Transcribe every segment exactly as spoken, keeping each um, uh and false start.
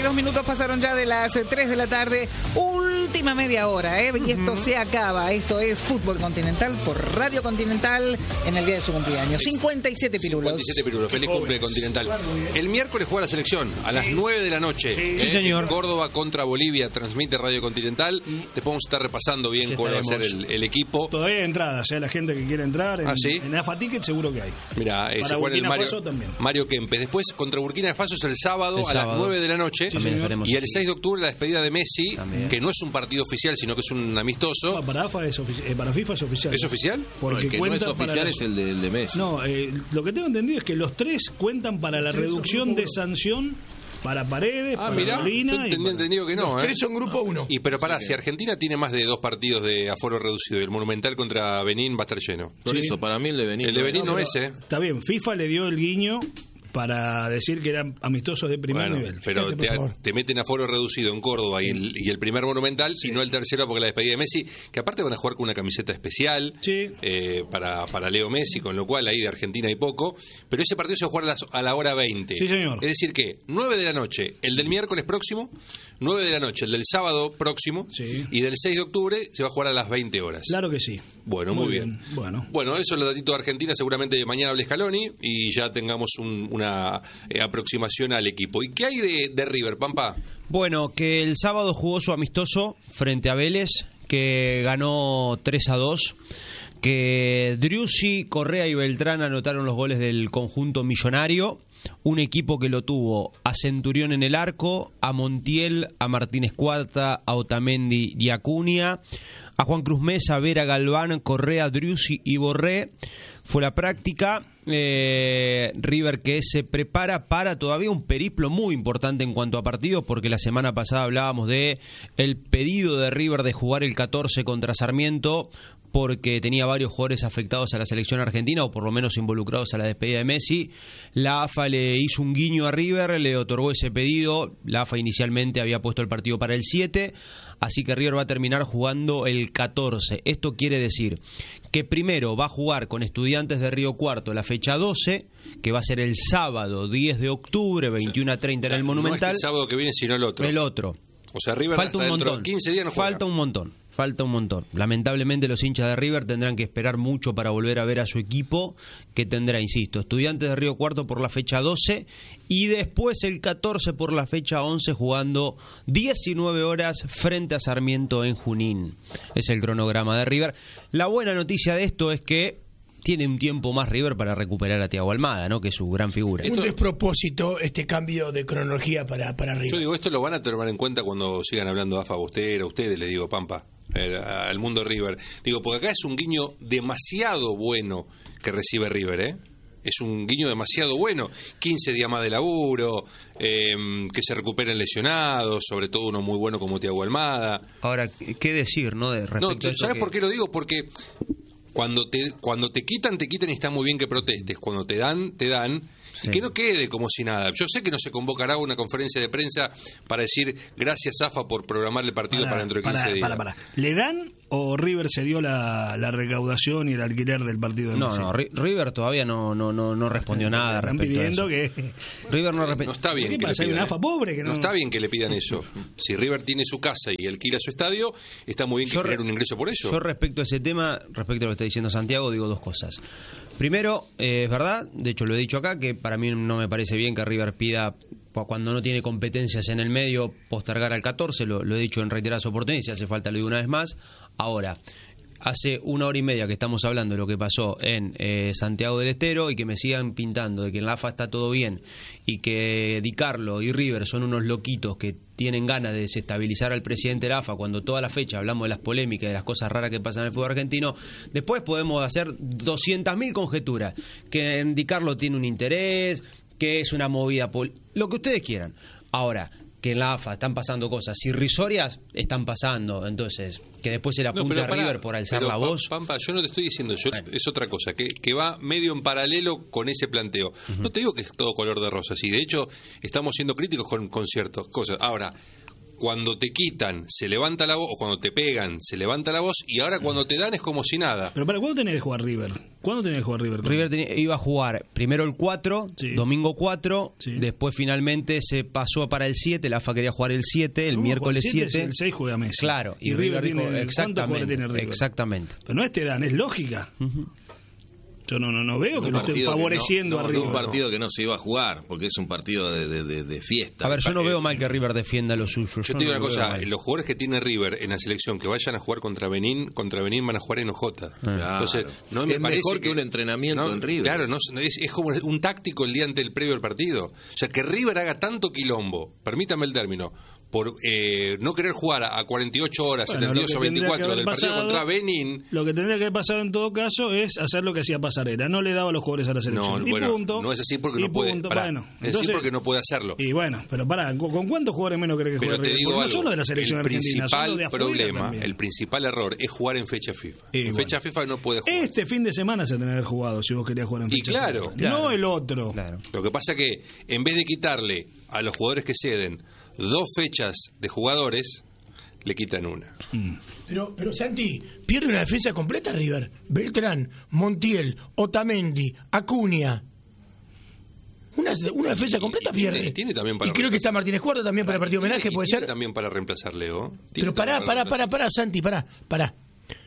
dos minutos pasaron ya de las tres de la tarde. Última media hora, ¿eh? Y esto uh-huh. se acaba. Esto es Fútbol Continental por Radio Continental en el día de su cumpleaños. cincuenta y siete pirulos. cincuenta y siete pirulos. Feliz cumple Continental. El miércoles juega la selección a las nueve de la noche. Sí, ¿eh? señor. Córdoba contra Bolivia. Transmite Radio Continental. Después vamos a estar repasando bien sí, cuál va a ser el, el equipo. Todavía hay entradas, ¿eh? La gente que quiere entrar. En, ¿Ah, sí? En AFA Ticket seguro que hay. Mira, eh, se juega el Mario, Mario Kempes. Después contra Burkina Faso es el sábado, el sábado. a las nueve de la noche. Sí, y el seis de octubre la despedida de Messi, también. Que no es un partido oficial, sino que es un amistoso. No, para, AFA es ofici- eh, para FIFA es oficial. ¿Es oficial? Porque no, el que no es oficial es el de, el de Messi. No, eh, lo que tengo entendido es que los tres cuentan para la reducción de sanción para Paredes, ah, para mirá, Molina. Yo entendí, para... entendido que no. Los ¿eh? tres son grupo uno. Y pero pará, sí, si Argentina tiene más de dos partidos de aforo reducido y el Monumental contra Benín va a estar lleno. Por sí. eso, para mí el de Benín. El de Benín no, no es, ¿eh? Está bien, FIFA le dio el guiño para decir que eran amistosos de primer bueno, nivel. Pero Gente, te, te meten aforo reducido en Córdoba y el, y el primer Monumental sí. y no el tercero porque la despedida de Messi, que aparte van a jugar con una camiseta especial sí. eh, para, para Leo Messi, con lo cual ahí de Argentina hay poco, pero ese partido se va a jugar a, las, a la hora veinte. Sí, señor. Es decir que nueve de la noche el del miércoles próximo, nueve de la noche el del sábado próximo sí. y del seis de octubre se va a jugar a las veinte horas. Claro que sí. Bueno, muy, muy bien. bien. Bueno. bueno, eso es el datito de Argentina, seguramente mañana hable Scaloni y ya tengamos un, una eh, aproximación al equipo. ¿Y qué hay de, de River, Pampa? Bueno, que el sábado jugó su amistoso frente a Vélez, que ganó tres a dos, que Driussi, Correa y Beltrán anotaron los goles del conjunto millonario, un equipo que lo tuvo a Centurión en el arco, a Montiel, a Martínez Cuarta, a Otamendi y a Acuña, a Juan Cruz Mesa, Vera, Galván, Correa, Driussi y Borré. Fue la práctica. Eh, River que se prepara para todavía un periplo muy importante en cuanto a partidos, porque la semana pasada hablábamos de el pedido de River de jugar el catorce contra Sarmiento, porque tenía varios jugadores afectados a la selección argentina, o por lo menos involucrados a la despedida de Messi. La AFA le hizo un guiño a River, le otorgó ese pedido. La AFA inicialmente había puesto el partido para el siete, así que River va a terminar jugando el catorce. Esto quiere decir que primero va a jugar con Estudiantes de Río Cuarto la fecha doce, que va a ser el sábado diez de octubre, veintiuno a treinta o sea, en el Monumental. No es el sábado que viene, sino el otro. El otro. O sea, River falta hasta un dentro montón. de quince días no juega. Falta un montón. Falta un montón. Lamentablemente los hinchas de River tendrán que esperar mucho para volver a ver a su equipo, que tendrá, insisto, Estudiantes de Río Cuarto por la fecha doce y después el catorce por la fecha once, jugando diecinueve horas frente a Sarmiento en Junín. Es el cronograma de River. La buena noticia de esto es que tiene un tiempo más River para recuperar a Thiago Almada, ¿no? Que es su gran figura. Un despropósito este cambio de cronología para, para River. Yo digo, esto lo van a tomar en cuenta cuando sigan hablando de AFA Bostera, a ustedes les digo, Pampa, el, al mundo River. Digo, porque acá es un guiño demasiado bueno que recibe River, ¿eh? Es un guiño demasiado bueno. quince días más de laburo, eh, que se recuperen lesionados, sobre todo uno muy bueno como Thiago Almada. Ahora, ¿qué decir, no? De respecto no, a ¿sabes que... por qué lo digo? Porque cuando te cuando te quitan, te quitan y está muy bien que protestes. Cuando te dan, te dan. Sí. Y que no quede como si nada. Yo sé que no se convocará una conferencia de prensa para decir gracias AFA por programar el partido para, para dentro de quince para, días. Para, para. ¿Le dan o River se dio la, la recaudación y el alquiler del partido de No, Messi? no, River todavía no no no, no respondió nada Están respecto pidiendo a eso. que River no, no está bien ¿Qué que pasa? le pidan, Hay una AFA pobre que no... no está bien que le pidan eso. Si River tiene su casa y alquila su estadio, está muy bien que genere un ingreso por eso. Yo respecto a ese tema, respecto a lo que está diciendo Santiago, digo dos cosas. Primero, eh, es verdad, de hecho lo he dicho acá, que para mí no me parece bien que River pida, cuando no tiene competencias en el medio, postergar al catorce, lo, lo he dicho en reiteradas oportunidades, si hace falta lo digo una vez más. Ahora, hace una hora y media que estamos hablando de lo que pasó en eh, Santiago del Estero y que me sigan pintando de que en la AFA está todo bien y que Di Carlo y River son unos loquitos que tienen ganas de desestabilizar al presidente de la AFA cuando toda la fecha hablamos de las polémicas, de las cosas raras que pasan en el fútbol argentino. Después podemos hacer doscientas mil conjeturas, que Di Carlo tiene un interés, que es una movida, pol- lo que ustedes quieran. Ahora, que en la AFA están pasando cosas irrisorias, están pasando, entonces que después se la apunte no, a River por alzar pero, la voz. Pampa, yo no te estoy diciendo, yo, bueno. es otra cosa, que, que va medio en paralelo con ese planteo. Uh-huh. No te digo que es todo color de rosas, y de hecho estamos siendo críticos con, con ciertas cosas. Ahora, cuando te quitan se levanta la voz, o cuando te pegan se levanta la voz, y ahora cuando te dan es como si nada. Pero para, ¿cuándo tenés que jugar River? ¿Cuándo tenés que jugar River? River tenía, iba a jugar primero el cuatro, sí. domingo cuatro, sí. después finalmente se pasó para el siete, la A F A quería jugar el siete, el miércoles siete. El seis juega Messi. Claro, y, y River, River dijo, tiene, exactamente, tiene River? Exactamente. Pero no es te dan, es lógica. Uh-huh. Yo no, no, no veo que lo estén favoreciendo no, no, a River. Un partido que no se iba a jugar, porque es un partido de, de, de, de fiesta. A ver, yo no veo mal que River defienda lo suyo. Yo, yo te digo no una cosa, mal. los jugadores que tiene River en la selección que vayan a jugar contra Benín, contra Benín van a jugar en O J. Claro. Entonces, no me es parece mejor que, que un entrenamiento no, en River. Claro, no, es, es como un táctico el día ante el previo al partido. O sea, que River haga tanto quilombo, permítame el término, por eh, no querer jugar a cuarenta y ocho horas, bueno, setenta y dos o veinticuatro del partido pasado, contra Benín. Lo que tendría que haber pasado en todo caso es hacer lo que hacía Pasarela, no le daba a los jugadores a la selección. No, y bueno, punto, no es así porque no puede. Punto, Pará, bueno, es entonces, así porque no puede hacerlo. Y bueno, pero pará, ¿con, con cuántos jugadores menos cree que pero juega te River? digo Porque algo, no solo de la selección el argentina, principal solo de afuera problema, también. el principal error es jugar en fecha FIFA. Y en bueno, fecha FIFA no puede jugar. Este fin de semana se tendría que haber jugado si vos querías jugar en fecha y claro, FIFA. claro, no el otro. Claro. Lo que pasa que en vez de quitarle a los jugadores que ceden dos fechas de jugadores, le quitan una. Mm. Pero, pero Santi, pierde una defensa completa River. Beltrán, Montiel, Otamendi, Acuña. Una, una defensa completa y, y pierde. Tiene, tiene también para y creo que está Martínez Cuarta también para el partido homenaje, puede ser. También para reemplazar Leo. Pero pará, pará, pará, pará, Santi, pará, pará.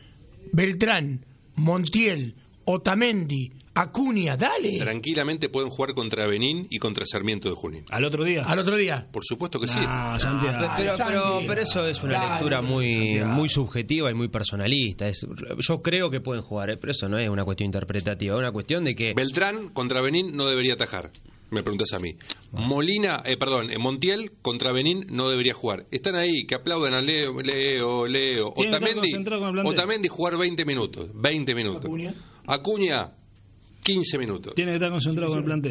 Beltrán, Montiel, Otamendi, Acuña, dale. Tranquilamente pueden jugar contra Benín y contra Sarmiento de Junín. ¿Al otro día? Al otro día. Por supuesto que sí. No, Santiago. Ah, pero, pero, pero eso es una dale, lectura muy, muy subjetiva y muy personalista. Es, yo creo que pueden jugar, ¿eh? Pero eso no es una cuestión interpretativa, es una cuestión de que... Beltrán contra Benín no debería atajar. Me preguntas a mí. Molina, eh, perdón, Montiel contra Benín no debería jugar. Están ahí, que aplauden a Leo, Leo, Leo. Otamendi, Otamendi jugar veinte minutos. veinte minutos. Acuña. Acuña, quince minutos. Tiene que estar concentrado con el plantel.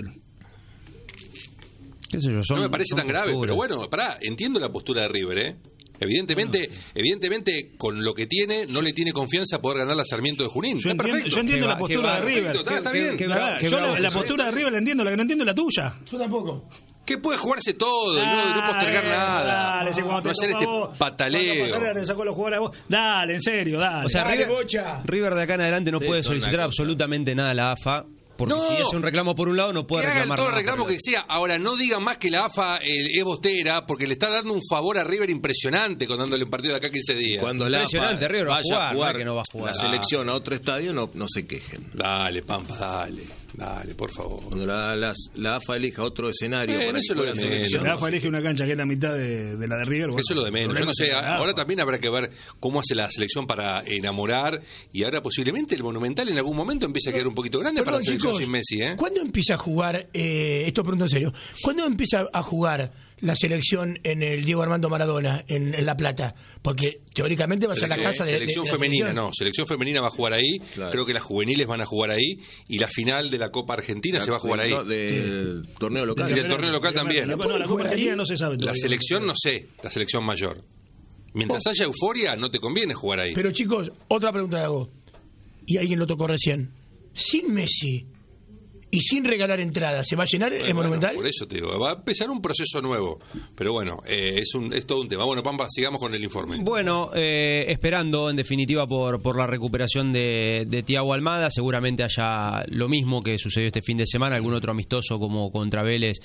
¿Qué sé yo? Son, no me parece tan grave, posturas. pero bueno, pará, entiendo la postura de River, ¿eh? Evidentemente, no. evidentemente, con lo que tiene, no le tiene confianza a poder ganar la Sarmiento de Junín. Yo está entiendo, perfecto. Yo entiendo va, la postura va, de River. Perfecto, está, está que, bien. Que, que, que, yo que la, la eso. postura de River la entiendo, la que no entiendo es la tuya. Yo tampoco. Que puede jugarse todo, dale, no, no postergar nada. Dale, si no hacer este vos, pataleo. Te sacó los jugadores a vos. Dale, en serio, dale. O sea, dale, River, bocha. River de acá en adelante no Sí, puede son solicitar absolutamente nada a la A F A. Porque no, si es un reclamo por un lado, no puede que hagan reclamar todo el nada reclamo que sea. Ahora, no digan más que la A F A eh, es bostera, porque le está dando un favor a River impresionante con dándole un partido de acá quince días. Cuando la Impresionante, A F A River va a vaya jugar, a jugar, no que no va a jugar. la selección a otro estadio, no, no se quejen. Dale, Pampa, dale. Dale, por favor. Cuando la, la, la A F A elija otro escenario, Eh, para eso que lo juegue de la selección, La no A F A elige una cancha que es la mitad de, de la de River. Bueno, eso es lo de menos. Yo no sé, ahora también habrá que ver cómo hace la selección para enamorar, y ahora posiblemente el Monumental en algún momento empiece a quedar un poquito grande Perdón, para la selección chicos, sin Messi, ¿eh? ¿Cuándo empieza a jugar, eh, esto pregunto en serio, ¿cuándo empieza a jugar la selección en el Diego Armando Maradona, en, en La Plata? Porque teóricamente va a ser la casa de, selección de, de femenina, la selección. no, selección femenina va a jugar ahí, claro. Creo que las juveniles van a jugar ahí, y la final de la Copa Argentina la, se va a jugar del, ahí. Del sí. torneo local. Y del torneo local también. La, no, la Copa Argentina no se sabe todavía. La selección no sé, la selección mayor. Mientras oh. haya euforia, no te conviene jugar ahí. Pero chicos, otra pregunta que hago, y alguien lo tocó recién. Sin Messi y sin regalar entradas, ¿se va a llenar bueno, el Monumental? Bueno, por eso te digo, va a empezar un proceso nuevo. Pero bueno, eh, es, un, es todo un tema. Bueno, Pampa, sigamos con el informe. Bueno, eh, esperando en definitiva por, por la recuperación de, de Thiago Almada. Seguramente haya lo mismo que sucedió este fin de semana, algún otro amistoso como contra Vélez.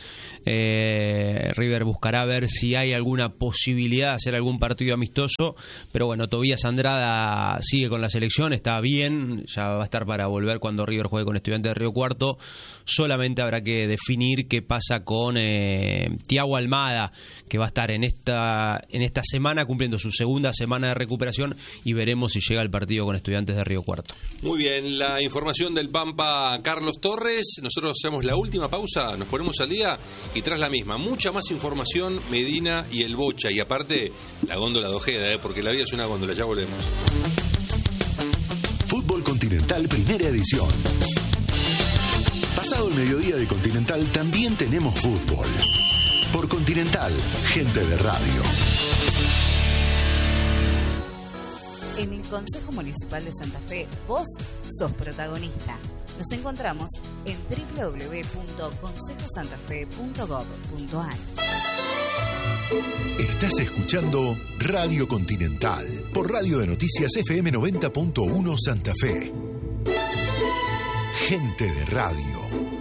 Eh, River buscará ver si hay alguna posibilidad de hacer algún partido amistoso. Pero bueno, Tobías Andrada sigue con la selección, está bien, ya va a estar para volver cuando River juegue con Estudiantes de Río Cuarto. Solamente habrá que definir qué pasa con eh, Thiago Almada, que va a estar en esta en esta semana cumpliendo su segunda semana de recuperación, y veremos si llega al partido con Estudiantes de Río Cuarto. Muy bien, la información del Pampa Carlos Torres. Nosotros hacemos la última pausa, nos ponemos al día, y tras la misma, mucha más información, Medina y el Bocha, y aparte la góndola de Ojeda, ¿eh? Porque la vida es una góndola. Ya volvemos. Fútbol Continental, primera edición. Pasado el mediodía de Continental también tenemos fútbol. Por Continental, gente de radio. En el Consejo Municipal de Santa Fe, vos sos protagonista. Nos encontramos en doble u doble u doble u punto consejo santa fe punto gov punto a r. Estás escuchando Radio Continental por Radio de Noticias F M noventa punto uno Santa Fe. Gente de radio.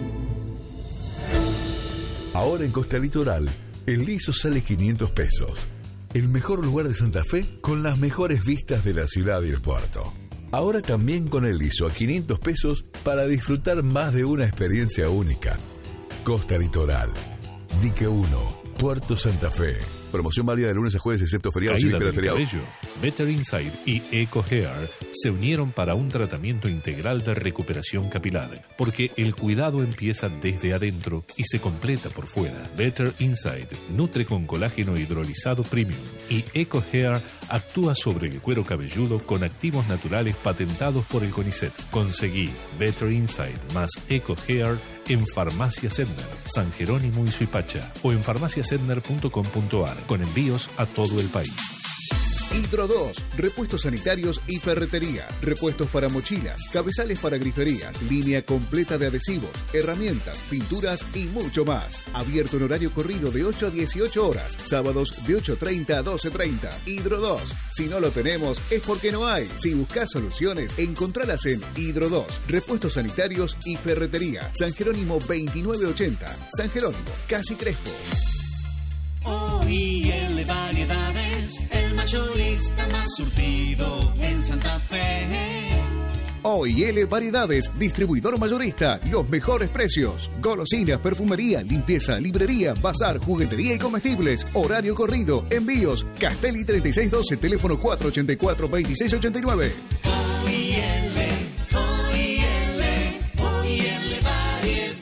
Ahora en Costa Litoral, el liso sale quinientos pesos. El mejor lugar de Santa Fe con las mejores vistas de la ciudad y el puerto. Ahora también con el liso a quinientos pesos para disfrutar más de una experiencia única. Costa Litoral, Dique uno, Puerto Santa Fe. Promoción válida de lunes a jueves excepto feriados y Caída vísperas de del feriados. cabello. Better Inside y Eco Hair se unieron para un tratamiento integral de recuperación capilar, porque el cuidado empieza desde adentro y se completa por fuera. Better Inside nutre con colágeno hidrolizado premium y Eco Hair actúa sobre el cuero cabelludo con activos naturales patentados por el CONICET. Conseguí Better Inside más Eco Hair en Farmacia Sedner, San Jerónimo y Suipacha, o en farmacia sedner punto com punto a r, con envíos a todo el país. Hidro dos, repuestos sanitarios y ferretería, repuestos para mochilas, cabezales para griferías, línea completa de adhesivos, herramientas, pinturas y mucho más. Abierto en horario corrido de ocho a dieciocho horas, sábados de ocho treinta a doce treinta. Hidro dos, si no lo tenemos es porque no hay. Si buscas soluciones, encontralas en Hidro dos, repuestos sanitarios y ferretería. San Jerónimo veintinueve ochenta, San Jerónimo, Casi Crespo. O I L Variedades, el mayorista más surtido en Santa Fe. O I L Variedades, distribuidor mayorista, los mejores precios. Golosinas, perfumería, limpieza, librería, bazar, juguetería y comestibles. Horario corrido, envíos. Castelli treinta y seis doce, teléfono cuatro ochenta y cuatro, veintiséis ochenta y nueve. O I L, O I L, O I L Variedades.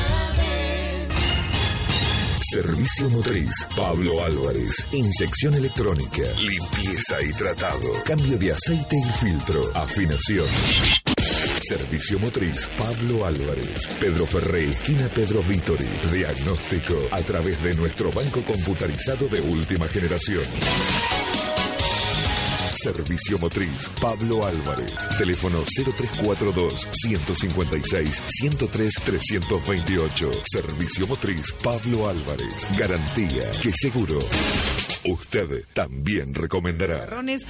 Servicio motriz, Pablo Álvarez. Inyección electrónica, limpieza y tratado. Cambio de aceite y filtro. Afinación. Servicio motriz, Pablo Álvarez. Pedro Ferré, esquina Pedro Vítori. Diagnóstico a través de nuestro banco computarizado de última generación. Servicio motriz, Pablo Álvarez. Teléfono cero tres cuatro dos, uno cinco seis, uno cero tres, tres dos ocho. Servicio motriz, Pablo Álvarez. Garantía que seguro usted también recomendará. Marrones,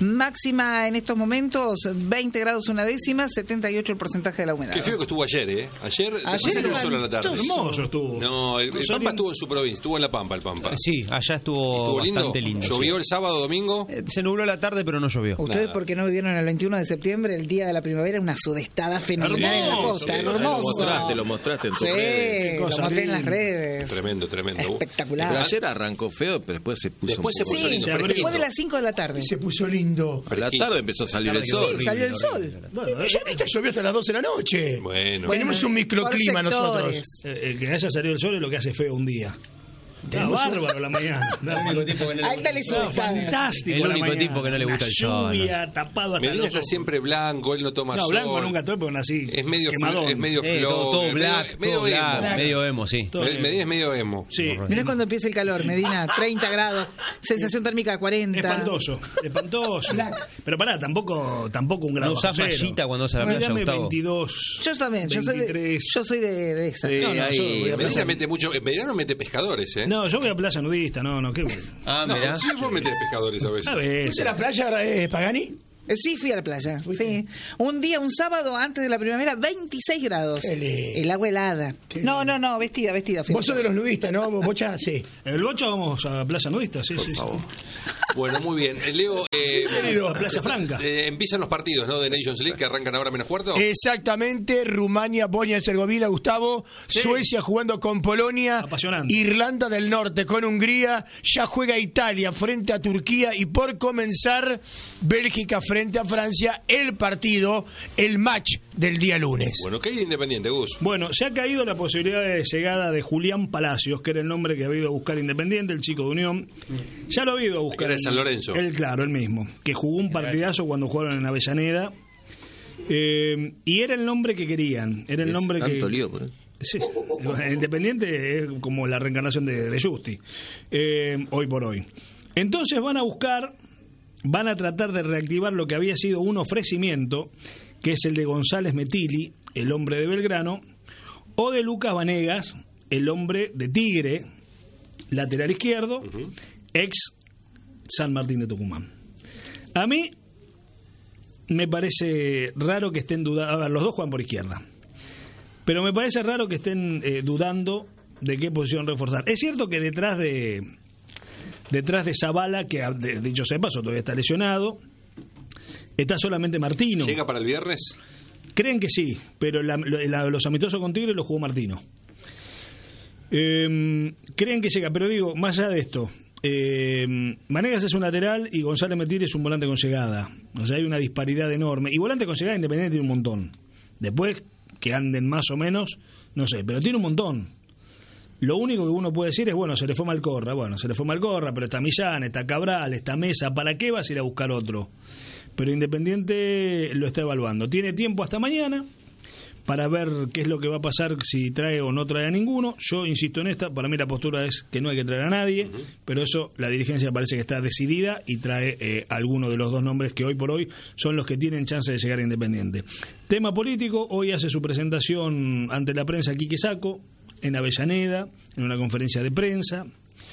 máxima en estos momentos veinte grados una décima, setenta y ocho el porcentaje de la humedad. Qué feo que estuvo ayer, ¿eh? Ayer, Ayer salió el sol a la tarde. Hermoso estuvo. No, el, el Pampa estuvo en su provincia, estuvo en La Pampa, el Pampa. Sí, allá estuvo, ¿Estuvo lindo? bastante lindo. ¿Llovió sí. el sábado, domingo? Eh, Se nubló la tarde, pero no llovió. Ustedes, porque no vivieron el veintiuno de septiembre, el día de la primavera, una sudestada fenomenal en la costa. Lo Hermoso. mostraste, lo mostraste en tus Sí, redes. lo mostré en las redes. Tremendo, tremendo. Espectacular. Pero ayer arrancó feo, pero después se puso Después un poco- se puso Sí, lindo, después fresquito. de las cinco de la tarde. Se puso lindo. A la tarde empezó a salir el sol. Sí, salió el sol. Bueno, ya viste, llovió hasta las doce de la noche. Bueno. Tenemos un microclima por sectores. nosotros. Eh, El que haya salido el sol es lo que hace feo un día. Está bárbaro la mañana. Ahí está el No, fantástico. El la único mañana. tipo que no le gusta Una el sol. lluvia, tapado hasta Medina los está ojos. siempre blanco, él no toma No, sol. blanco nunca estoy porque nací Es medio, quemadón. fl- es medio Sí, flow. todo, todo medio- black, medio, todo emo. black, medio emo, sí. Todo Me- bien. Medina es medio emo. Sí. Mirá cuando empieza el calor, Medina, treinta grados, sensación térmica cuarenta. Espantoso, espantoso. Pero pará, tampoco, tampoco un grado ¿No usás bajo cero. mallita cuando vas a la playa, Dame Gustavo? veintidós. Yo también, yo soy de, veintitrés. yo soy de, de esa. Sí, No, no, ahí- yo voy a Medina playa. mete mucho. En verano mete pescadores, ¿eh? No, yo voy a playa nudista, no, no, qué. Ah, No, mirá. sí, vos metés pescadores a veces. A ver. ¿Fuiste a la playa, eh, Pagani? Eh, Sí, fui a la playa. Sí. Un día, un sábado antes de la primavera, veintiséis grados. Qué lindo. El agua helada. No, no, no, vestida, vestida. fui. Vos sos de los nudistas, ¿no? Bocha, sí. En el Bocha vamos a playa nudista, sí, sí. sí. Bueno, muy bien. Eh, Leo, eh, Bienvenido a Playa Franca. eh, empiezan los partidos, ¿no? De Nations League que arrancan ahora menos cuarto. Exactamente, Rumania, Bosnia y Herzegovina, Gustavo, Sí. Suecia jugando con Polonia, Apasionante. Irlanda del Norte con Hungría, ya juega Italia frente a Turquía y por comenzar Bélgica frente a Francia, el partido, el match del día lunes. Bueno, ¿qué hay de Independiente, Gus? Bueno, se ha caído la posibilidad de llegada de Julián Palacios, que era el nombre que había ido a buscar Independiente, el chico de Unión. Ya lo había ido a buscar. Que era de en- San Lorenzo. Él, claro, el mismo. Que jugó un partidazo cuando jugaron en Avellaneda. Eh, y era el nombre que querían. Era el Es nombre tanto que. lío por él. Sí, el Independiente es como la reencarnación de, de Justi, eh, hoy por hoy. Entonces van a buscar, van a tratar de reactivar lo que había sido un ofrecimiento, que es el de González Metilli, el hombre de Belgrano, o de Lucas Vanegas, el hombre de Tigre, lateral izquierdo, uh-huh. ex San Martín de Tucumán. A mí me parece raro que estén dudando, a ver, los dos juegan por izquierda, pero me parece raro que estén eh, dudando de qué posición reforzar. Es cierto que detrás de detrás de Zavala, que de, dicho sea de paso todavía está lesionado, está solamente Martino. ¿Llega para el viernes? Creen que sí, pero la, la, los amistosos con Tigre los jugó Martino. Eh, creen que llega, pero digo, más allá de esto, eh, Vanegas es un lateral y González Metir es un volante con llegada. O sea, hay una disparidad enorme. Y volante con llegada Independiente tiene un montón. Después, que anden más o menos, no sé, pero tiene un montón. Lo único que uno puede decir es, bueno, se le fue Malcorra. Bueno, se le fue Malcorra, pero está Millán, está Cabral, está Mesa. ¿Para qué vas a ir a buscar otro? Pero Independiente lo está evaluando. Tiene tiempo hasta mañana para ver qué es lo que va a pasar, si trae o no trae a ninguno. Yo insisto en esta, para mí la postura es que no hay que traer a nadie, uh-huh. pero eso la dirigencia parece que está decidida y trae eh, alguno de los dos nombres que hoy por hoy son los que tienen chance de llegar a Independiente. Tema político, hoy hace su presentación ante la prensa Quique Sacco, en Avellaneda, en una conferencia de prensa.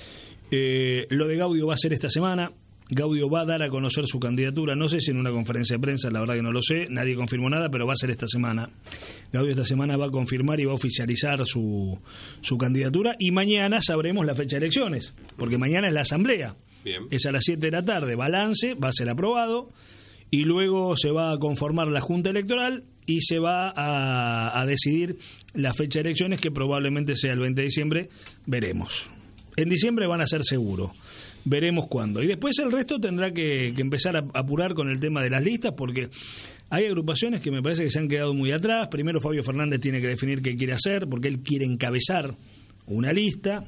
Eh, lo de Gaudio va a ser esta semana. Gaudio va a dar a conocer su candidatura, no sé si en una conferencia de prensa, la verdad que no lo sé, nadie confirmó nada, pero va a ser esta semana. Gaudio esta semana va a confirmar y va a oficializar su, su candidatura, y mañana sabremos la fecha de elecciones, porque mañana es la asamblea. Bien. Es a las siete de la tarde, balance, va a ser aprobado, y luego se va a conformar la Junta Electoral y se va a, a decidir la fecha de elecciones, que probablemente sea el veinte de diciembre, veremos. En diciembre van a ser seguro. Veremos cuándo. Y después el resto tendrá que, que empezar a apurar con el tema de las listas, porque hay agrupaciones que me parece que se han quedado muy atrás. Primero Fabio Fernández tiene que definir qué quiere hacer, porque él quiere encabezar una lista.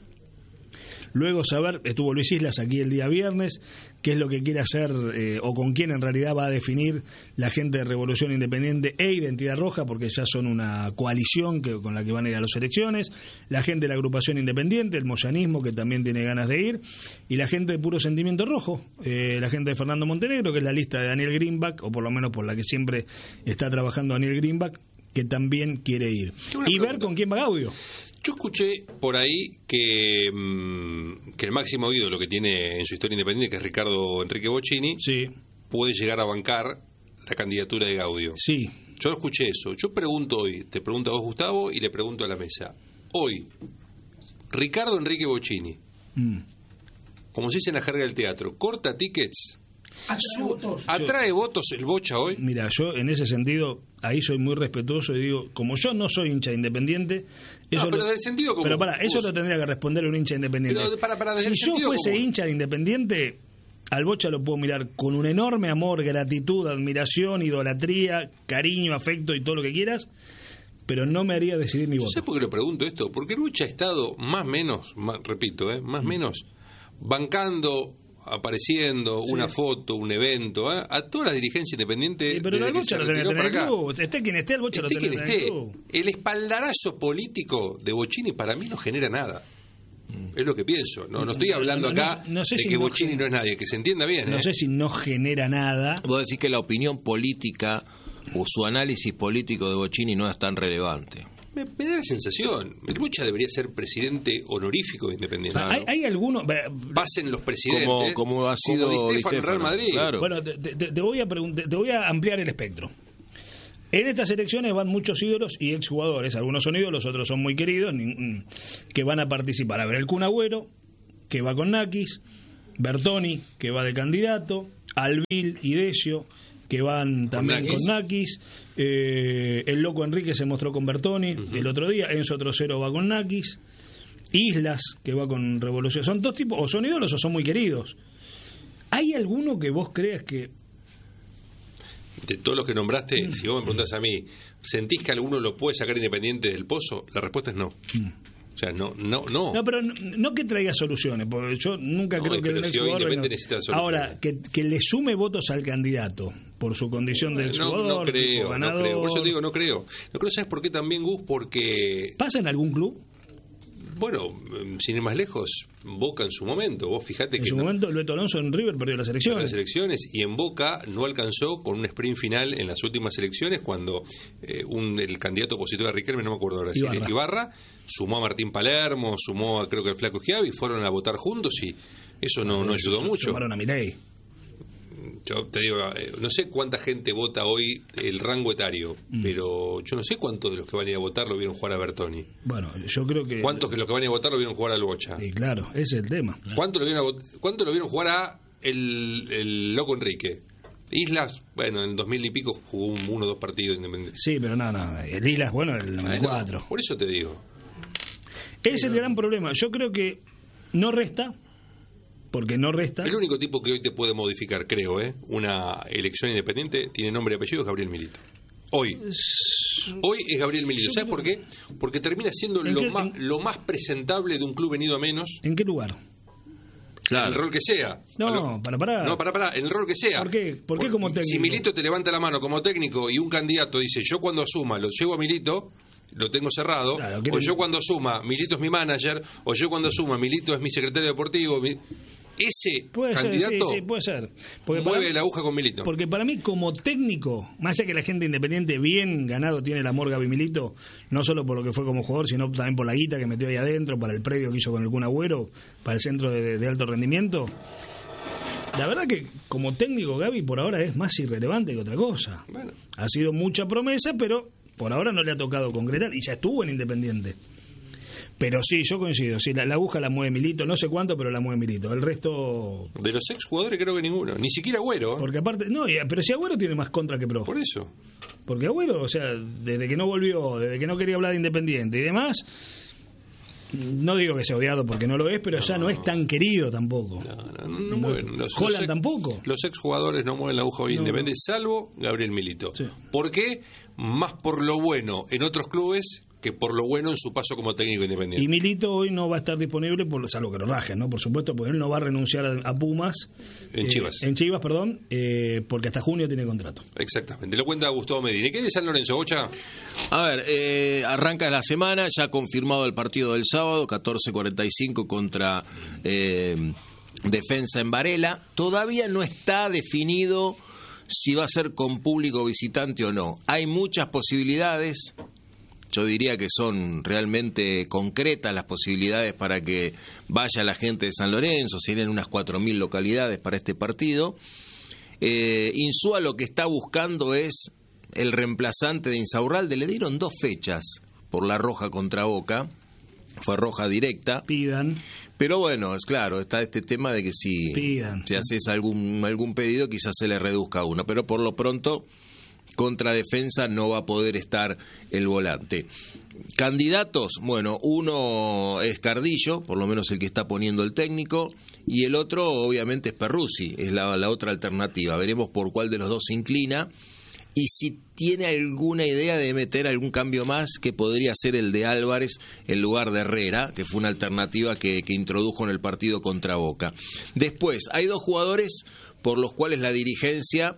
Luego saber, estuvo Luis Islas aquí el día viernes, qué es lo que quiere hacer eh, o con quién en realidad va a definir la gente de Revolución Independiente e Identidad Roja, porque ya son una coalición que, con la que van a ir a las elecciones, la gente de la agrupación independiente, el moyanismo, que también tiene ganas de ir, y la gente de Puro Sentimiento Rojo, eh, la gente de Fernando Montenegro, que es la lista de Daniel Greenback, o por lo menos por la que siempre está trabajando Daniel Greenback, que también quiere ir. Y pregunta. Ver con quién va Gaudio. Yo escuché por ahí que, mmm, que el máximo ídolo que tiene en su historia independiente, que es Ricardo Enrique Bocchini, sí. puede llegar a bancar la candidatura de Gaudio. Sí. Yo escuché eso. Yo pregunto hoy, te pregunto a vos, Gustavo, y le pregunto a la mesa. Hoy, Ricardo Enrique Bocchini, mm. como se dice en la jerga del teatro, ¿corta tickets? Atrae, Su, votos. ¿Atrae yo, votos el Bocha hoy? Mira, yo en ese sentido, ahí soy muy respetuoso y digo, como yo no soy hincha independiente... Eso no, pero lo, del sentido común. Pero para, eso lo tendría que responder un hincha independiente. Pero para, para, si yo fuese común. hincha de Independiente, al Bocha lo puedo mirar con un enorme amor, gratitud, admiración, idolatría, cariño, afecto y todo lo que quieras, pero no me haría decidir mi voto. ¿Sabes por qué lo pregunto esto? Porque el Bocha ha estado más o menos, más, repito, ¿eh? más o mm. menos bancando... apareciendo sí. una foto, un evento, ¿eh? a toda la dirigencia independiente. Sí, pero el Bocha lo tenés que tener el club. Esté quien esté, el Bocha lo tenés que tener el club. El espaldarazo político de Bocchini para mí no genera nada. Mm. Es lo que pienso. No, no estoy hablando no, no, acá no, no sé de si que no Bocchini genera. No es nadie, que se entienda bien. No ¿eh? sé si no genera nada. Vos decís que la opinión política o su análisis político de Bocchini no es tan relevante. Me, me da la sensación. El Bocha debería ser presidente honorífico de Independiente. Claro. Hay, hay algunos. Pasen los presidentes. Como, como ha sido como Di Stéfano en Real Madrid. Claro. Bueno, te, te, te, voy a preguntar, te voy a ampliar el espectro. En estas elecciones van muchos ídolos y exjugadores. Algunos son ídolos, otros son muy queridos, que van a participar. A ver, el Kun Agüero, que va con Nakis. Bertoni, que va de candidato. Albil y Decio, que van también con Nakis. Eh, el Loco Enrique se mostró con Bertoni uh-huh. el otro día. Enzo Trocero va con Nakis. Islas, que va con Revolución. Son dos tipos, o son ídolos o son muy queridos. ¿Hay alguno que vos creas que... De todos los que nombraste, mm. si vos me preguntás a mí, ¿sentís que alguno lo puede sacar Independiente del pozo? La respuesta es no. Mm. O sea, no, no, no. No, pero no, no que traiga soluciones, porque yo nunca no, creo que... Pero si hoy Independiente necesita soluciones. Ahora, que, que le sume votos al candidato por su condición de exjugador, no, no creo, ganador. No creo, por eso te digo, no creo. No creo, ¿sabes por qué también, Gus? Porque... ¿Pasa en algún club? Bueno, sin ir más lejos, Boca en su momento, vos fijate En que... su no, momento, el Beto Alonso en River perdió las elecciones. las elecciones, y en Boca no alcanzó con un sprint final en las últimas elecciones cuando eh, un, el candidato opositor a Riquelme, no me acuerdo ahora, Ibarra. si Ibarra, sumó a Martín Palermo, sumó a creo que el Flaco Schiavi, y fueron a votar juntos y eso no, no ayudó mucho. Llamaron a Milei. Yo te digo, eh, no sé cuánta gente vota hoy el rango etario, mm. pero yo no sé cuántos de los que van a ir a votar lo vieron jugar a Bertoni. Bueno, yo creo que... ¿Cuántos que los que van a ir a votar lo vieron jugar al Bocha? Sí, claro, ese es el tema. ¿Cuántos lo vieron, a, ¿cuánto lo vieron jugar a el, el Loco Enrique? Islas, bueno, en el dos mil y pico jugó un, uno o dos partidos independientes. Sí, pero no, no, el Islas, bueno, el noventa y cuatro. No, por eso te digo. Ese es el gran problema. Yo creo que no resta... Porque no resta. El único tipo que hoy te puede modificar, creo, ¿eh? una elección independiente, tiene nombre y apellido, es Gabriel Milito. Hoy. Hoy es Gabriel Milito. ¿Sabes por qué? Porque termina siendo lo, qué, más, en... lo más presentable de un club venido a menos. ¿En qué lugar? Claro. En el rol que sea. No, lo... para parar. No, para parar, en el rol que sea. ¿Por qué? ¿Por qué como técnico? Si Milito te levanta la mano como técnico y un candidato dice, yo cuando asuma lo llevo a Milito, lo tengo cerrado, claro, o yo cuando asuma Milito es mi manager, o yo cuando asuma Milito es mi secretario deportivo, mi... ese puede candidato ser, sí, sí, puede ser. Porque mueve para, la aguja con Milito. Porque para mí, como técnico, más allá que la gente independiente bien ganado tiene el amor Gaby Milito, no solo por lo que fue como jugador, sino también por la guita que metió ahí adentro, para el predio que hizo con el Kun Agüero, para el centro de, de alto rendimiento. La verdad que como técnico Gaby por ahora es más irrelevante que otra cosa. Bueno. Ha sido mucha promesa, pero por ahora no le ha tocado concretar y ya estuvo en Independiente. Pero sí, yo coincido, sí, la, la aguja la mueve Milito, no sé cuánto, pero la mueve Milito. El resto... De los ex jugadores creo que ninguno, ni siquiera Agüero. ¿eh? Porque aparte, no, pero si Agüero tiene más contra que pro. Por eso. Porque Agüero, o sea, desde que no volvió, desde que no quería hablar de Independiente y demás, no digo que sea odiado porque no lo es, pero no, ya no es tan querido tampoco. No, no, no, no mueven. Los, Holland los ex, tampoco. Los ex jugadores no mueven la aguja hoy no. Independiente, salvo Gabriel Milito. Sí. ¿Por qué? Más por lo bueno en otros clubes que por lo bueno en su paso como técnico independiente. Y Milito hoy no va a estar disponible, por salvo que lo rajen, ¿no? Por supuesto, porque él no va a renunciar a, a Pumas. En eh, Chivas. En Chivas, perdón, eh, porque hasta junio tiene contrato. Exactamente. Lo cuenta Gustavo Medina. ¿Y qué de San Lorenzo, Bocha? A ver, eh, arranca la semana, ya confirmado el partido del sábado, catorce cuarenta y cinco contra eh, Defensa en Varela. Todavía no está definido si va a ser con público visitante o no. Hay muchas posibilidades. Yo diría que son realmente concretas las posibilidades para que vaya la gente de San Lorenzo. Serían unas cuatro mil localidades para este partido. Eh, Insúa lo que está buscando es el reemplazante de Insaurralde. Le dieron dos fechas por la roja contra Boca. Fue roja directa. Pidan. Pero bueno, es claro, está este tema de que si, Pidan, si sí. haces algún, algún pedido quizás se le reduzca uno. Pero por lo pronto... contra Defensa no va a poder estar el volante. Candidatos, bueno, uno es Cardillo, por lo menos el que está poniendo el técnico, y el otro obviamente es Perruzzi, es la, la otra alternativa. Veremos por cuál de los dos se inclina y si tiene alguna idea de meter algún cambio más, que podría ser el de Álvarez en lugar de Herrera, que fue una alternativa que, que introdujo en el partido contra Boca. Después, hay dos jugadores por los cuales la dirigencia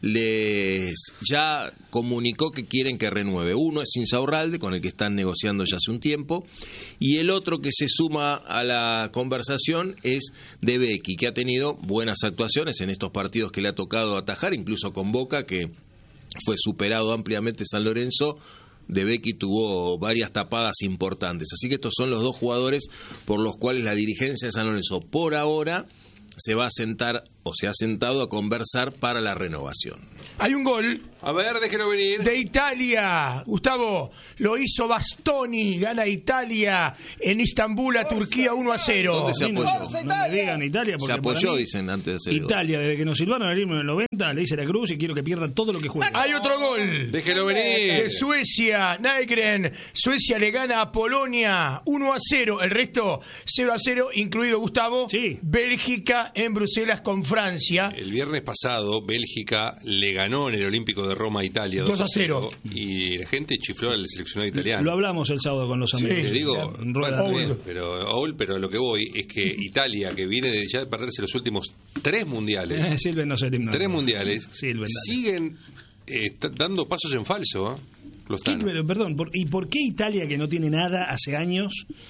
les ya comunicó que quieren que renueve. Uno es Insaurralde, con el que están negociando ya hace un tiempo, y el otro que se suma a la conversación es De Becchi, que ha tenido buenas actuaciones en estos partidos que le ha tocado atajar, incluso con Boca, que fue superado ampliamente San Lorenzo. De Becchi tuvo varias tapadas importantes, así que estos son los dos jugadores por los cuales la dirigencia de San Lorenzo por ahora se va a sentar o se ha sentado a conversar para la renovación. Hay un gol. A ver, déjelo venir. De Italia. Gustavo, lo hizo Bastoni. Gana Italia en Istambul a Turquía uno a cero. ¿Dónde se apoyó? No, no me digan Italia porque se apoyó, mí, dicen antes de hacer Italia, desde que nos silbaron al himno en el noventa, le hice la cruz y quiero que pierda todo lo que juegue. Hay otro gol. Déjelo venir. De Suecia, Nygren. Suecia le gana a Polonia uno a cero. El resto cero a cero, incluido Gustavo. Sí. Bélgica en Bruselas con Francia. El viernes pasado, Bélgica le ganó en el Olímpico de Roma a Italia dos a cero. Y la gente chifló al seleccionado italiano. Lo hablamos el sábado con los amigos. Sí, te digo, en bueno, bien, pero, Oul, pero lo que voy es que Italia, que viene de ya de perderse los últimos tres mundiales, Eh, Silven no sé el himno. tres mundiales, Silven, siguen eh, dando pasos en falso, ¿eh? Los Sí, pero, perdón, por, ¿y por qué Italia, que no tiene nada hace años,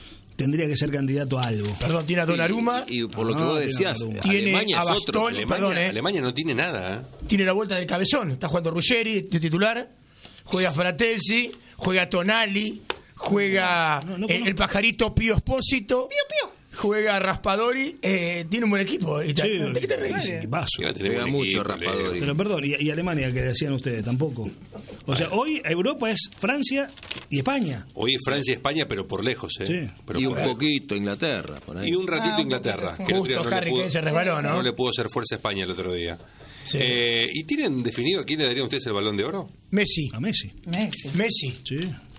tendría que ser candidato a algo. Perdón, tiene a Donnarumma. Y, y por lo que No, vos tiene decías, Donnarumma. Tiene Alemania a es otro. Bastoni, Alemania, perdón, eh. Alemania no tiene nada. ¿eh? Tiene la vuelta del cabezón. Está jugando Ruggeri, de titular. Juega Fratesi, juega Tonali, juega No, no, no el, conozco. el pajarito Pío Espósito. Pío, pío. Juega Raspadori. Eh, tiene un buen equipo. ¿De Sí, qué te reís? equipazo. Iba a tener Pega buen mucho equipo, Raspadori. Pero perdón, y, y Alemania, que decían ustedes, tampoco. O sea, hoy Europa es Francia y España. Hoy es Francia y España, pero por lejos, ¿eh? Sí. Pero y por un ahí. poquito Inglaterra, por ahí. Y un ratito Ah, un Inglaterra. poquito, sí. Que el otro día Justo no le Harry pudo- Kane se resbaló, ¿no? No le pudo hacer fuerza a España el otro día. Sí. Eh, ¿Y tienen definido a quién le darían ustedes el Balón de Oro? Messi. A Messi. Messi. Messi. Sí.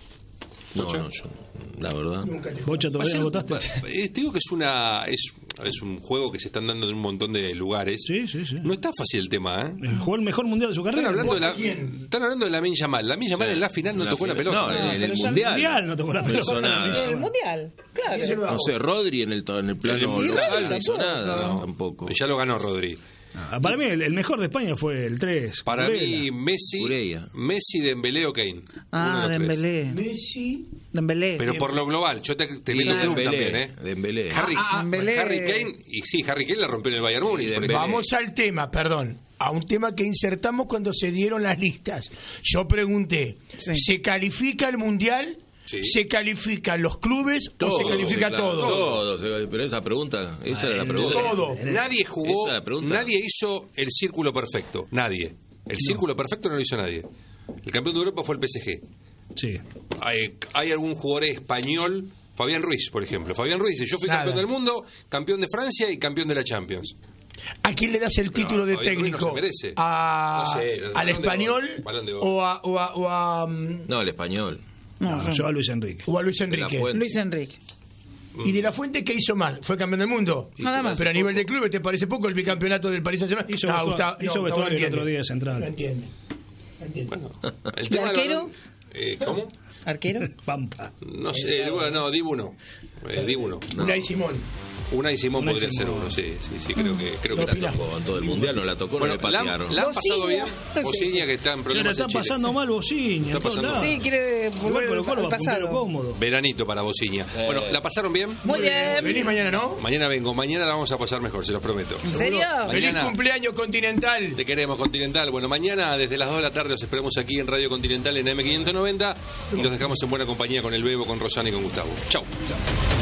No, no, yo, la verdad. Bocha, Va a todavía ser- no votaste. va- eh, te digo que es una es, es un juego que se están dando en un montón de lugares. Sí, sí, sí. No está fácil el tema, ¿eh? Jugó el mejor mundial de su Están carrera. hablando de la, quién? están hablando de la Lamin Yamal. Lamin Yamal en la final no La tocó la final- pelota. No, en, en el pero ya- mundial. Mundial no tocó la No pelota. hizo nada. El mundial, claro. No sé, Rodri en el, en el plano Y Rodri local no hizo tampoco. nada, tampoco. Ya lo ganó Rodri. Ah, para mí el, el mejor de España fue el tres. Para Cucurella. mí Messi, Cucurella. Messi, Dembélé o Kane. Uno Ah, de los tres. Dembélé. Messi. Dembélé. Pero por lo global, yo te, te Y meto club Dembélé, también, ¿eh? Dembélé. Harry, Ah, Dembélé. Harry Kane, y sí, Harry Kane la rompió en el Bayern Múnich. por Dembélé. ejemplo. Vamos al tema, perdón. A un tema que insertamos cuando se dieron las listas. Yo pregunté, Sí. ¿se califica el mundial? Sí. ¿Se califican los clubes o se califica sí, claro, todo? todo, se- pero esa pregunta, esa era la pregunta. Todo. Nadie jugó, Esa es la pregunta. nadie hizo el círculo perfecto. Nadie. El círculo perfecto no lo hizo nadie. El campeón de Europa fue el P S G. Sí. Hay, hay algún jugador español, Fabián Ruiz, por ejemplo. Fabián Ruiz dice, yo fui Nada. campeón del mundo, campeón de Francia y campeón de la Champions. ¿A quién le das el Pero título de Fabián Ruiz no técnico? se merece. ¿A- No sé, el ¿Al Balón de español Oro, Balón de Oro. o a, o a- o a, mm, No, el español. No, No, yo a Luis Enrique. o a Luis De la Enrique? Fuente. Luis Enrique. ¿Y de la Fuente qué hizo mal? ¿Fue campeón del mundo? Nada más. Pero a nivel de clubes, ¿te parece poco el bicampeonato del Paris Saint-Germain? Hizo No, vestuario- Gustavo- hizo no, Gustavo vestuario el entiende. otro día de central. No entiende. No entiende. El ¿Y tema del arquero? balón- eh, ¿Cómo? ¿Arquero? Pampa. No sé, bueno, no, Dibu no. Eh, Dibu no. Unai Simón. Unai Simón Unai podría ser Simón. uno, sí, sí, sí, creo que, creo que ¿Qué la opinás? tocó. Jugó en todo el mundial, no la tocó, Bueno, no le la, patearon. la han pasado Bociña. bien. Bociña, que está en Se le problemas está en Chile. pasando mal Bociña. Está en todos pasando lados. Sí, quiere Igual volver Colo Colo al va puntero pasado. cómodo. Veranito para Bociña. Bueno, ¿la pasaron bien? Muy bien. Venís mañana, ¿no? Mañana vengo, mañana la vamos a pasar mejor, se los prometo. ¿En serio? Feliz Mañana. cumpleaños Continental. Te queremos, Continental. Bueno, mañana desde las dos de la tarde os esperamos aquí en Radio Continental en M quinientos noventa y los dejamos en buena compañía con el Bebo, con Rosana y con Gustavo. Chau.